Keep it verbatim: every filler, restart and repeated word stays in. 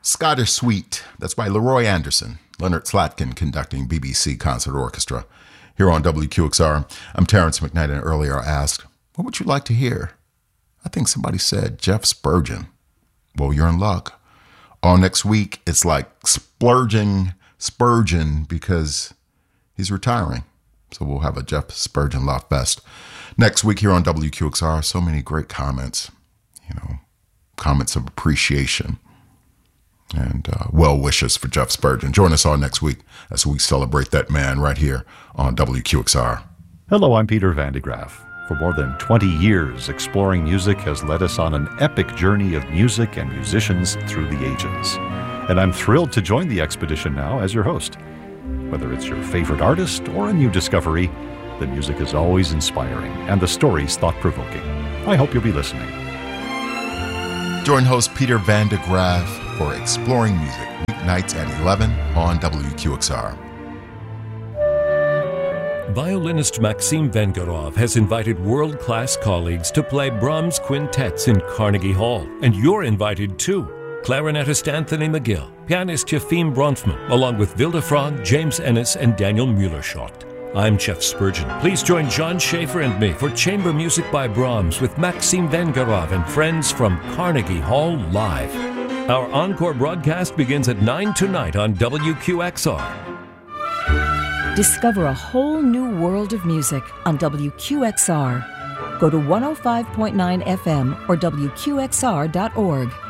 Scottish Suite. That's by Leroy Anderson. Leonard Slatkin conducting B B C Concert Orchestra. Here on W Q X R, I'm Terrence McKnight, and earlier I asked, what would you like to hear? I think somebody said Jeff Spurgeon. Well, you're in luck. All next week, it's like splurging Spurgeon because he's retiring. So we'll have a Jeff Spurgeon Love Fest next week here on W Q X R. So many great comments, you know, comments of appreciation and uh, well wishes for Jeff Spurgeon. Join us all next week as we celebrate that man right here on W Q X R. Hello, I'm Peter Van de Graaff. For more than twenty years, Exploring Music has led us on an epic journey of music and musicians through the ages. And I'm thrilled to join the expedition now as your host. Whether it's your favorite artist or a new discovery, the music is always inspiring and the stories thought-provoking. I hope you'll be listening. Join host Peter Van de Graaff for Exploring Music, weeknights at eleven on W Q X R. Violinist Maxim Vengerov has invited world-class colleagues to play Brahms quintets in Carnegie Hall, and you're invited too. Clarinetist Anthony McGill, pianist Yefim Bronfman, along with Vilde Frog, James Ennis, and Daniel Mueller-Schott. I'm Jeff Spurgeon. Please join John Schaefer and me for Chamber Music by Brahms with Maxim Vengerov and friends from Carnegie Hall Live. Our encore broadcast begins at nine tonight on W Q X R. Discover a whole new world of music on W Q X R. Go to one oh five point nine F M or W Q X R dot org.